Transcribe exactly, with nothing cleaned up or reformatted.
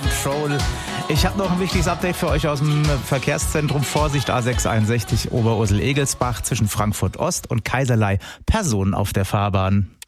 Control. Ich habe noch ein wichtiges Update für euch aus dem Verkehrszentrum. Vorsicht, A sechs einundsechzig Oberursel-Egelsbach zwischen Frankfurt Ost und Kaiserlei. Personen auf der Fahrbahn.